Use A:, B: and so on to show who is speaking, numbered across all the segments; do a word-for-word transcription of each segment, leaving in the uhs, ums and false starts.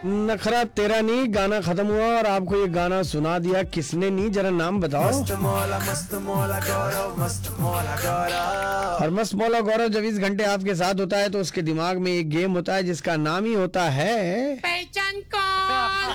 A: नखरा तेरा नहीं, गाना खत्म हुआ और आपको ये गाना सुना दिया किसने? नहीं, जरा नाम बताओ। मस्त मौला, मस्त मौला गौरव, मस्त मौला गौरव। और मस्त मौला गौरव चौबीस घंटे आपके साथ होता है तो उसके दिमाग में एक गेम होता है जिसका नाम ही होता है पहचान कौन।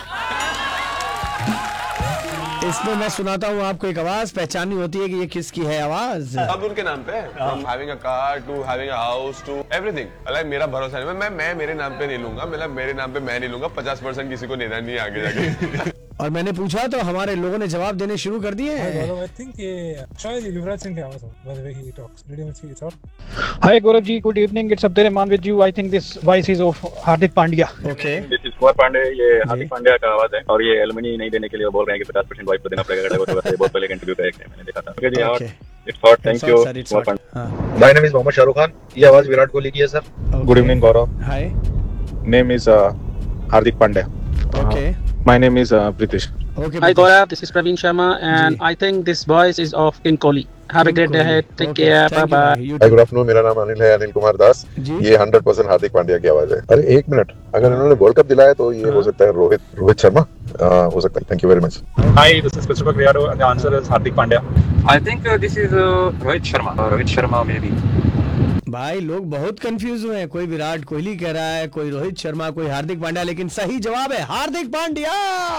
A: इसमें मैं सुनाता हूँ आपको एक आवाज, पहचाननी होती है कि ये किसकी है आवाज।
B: अब उनके नाम पे from having a car to having a house to everything. Like मेरा भरोसा नहीं, मैं मैं मेरे नाम पे नहीं लूंगा, मतलब मेरे नाम पे मैं नहीं लूंगा। पचास परसेंट किसी को देना नहीं आगे जाके।
A: और मैंने पूछा तो हमारे लोगों ने जवाब देने शुरू कर दिए हैं।
C: I think ये शायद युवराज सिंह की आवाज हो, by the way he talks. Pretty much he thought.
D: Hi Gaurav ji, good evening. It's Abdur Rahman with you. I think this voice is of Hardik Pandya.
A: Okay.
E: This is Kumar Pandey, ये हार्दिक पांड्या का आवाज है और ये एलुमनी नहीं देने के लिए बोल रहे हैं कि पचास परसेंट वाइफ को देना पड़ेगा। वो तो बहुत पहले इंटरव्यू का एक मैंने देखा था। ओके जी, और it's hot, thank you Kumar Pandey.
F: My name is Mohammad Shahrukh Khan, ये आवाज विराट कोहली की है sir.
E: Good evening Gaurav.
A: Hi,
E: name is Hardik Pandya.
A: Okay,
E: my name is Pritish.
A: okay.
G: Hi Gaurav, this is Praveen Sharma and I think this voice is of King Kohli. Have a great day ahead. Take
A: Okay,
G: care.
A: thank
G: Bye
A: you,
G: bye.
A: bye.
F: Good afternoon, मेरा नाम अनिल है, अनिल कुमार दास। ये hundred percent Hardik Pandya की आवाज है। अरे एक minute, अगर इन्होंने वर्ल्ड कप दिलाया तो ये हो सकता है रोहित रोहित शर्मा हो सकता है। Thank you very much.
E: Hi, this is Christopher Criado and the answer is Hardik Pandya.
H: I think uh, this is uh, Rohit Sharma. Uh, Rohit Sharma maybe.
A: भाई लोग बहुत कंफ्यूज हुए हैं, कोई विराट कोहली कह रहा है, कोई रोहित शर्मा, कोई हार्दिक पांड्या, लेकिन सही जवाब है हार्दिक पांड्या।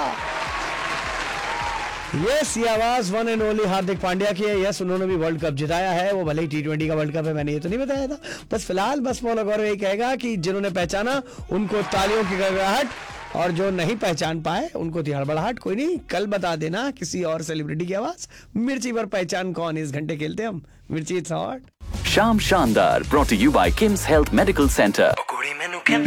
A: यस, ये आवाज one and only Hardik Pandya की है। यस, उन्होंने भी वर्ल्ड कप जिताया है, वो भले ही टी ट्वेंटी का वर्ल्ड कप है, मैंने ये तो नहीं बताया था। बस फिलहाल बस मौला गौरव यही कहेगा कि जिन्होंने पहचाना उनको तालियों की गड़गड़ाहट, और जो नहीं पहचान पाए उनको थी हड़बड़ाहट। कोई नहीं, कल बता देना किसी और सेलिब्रिटी की आवाज। मिर्ची पर पहचान कौन, इस घंटे खेलते हम मिर्ची इट्स हॉट।
I: शाम शानदार brought to you by Kim's Health Medical Center.